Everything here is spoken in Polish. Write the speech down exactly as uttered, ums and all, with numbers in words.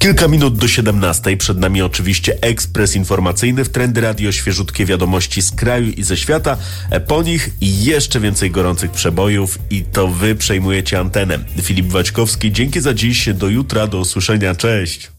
Kilka minut do siedemnastej. Przed nami oczywiście ekspres informacyjny w Trendy Radio, świeżutkie wiadomości z kraju i ze świata. Po nich jeszcze więcej gorących przebojów i to wy przejmujecie antenę. Filip Waćkowski, dzięki za dziś, do jutra, do usłyszenia, cześć.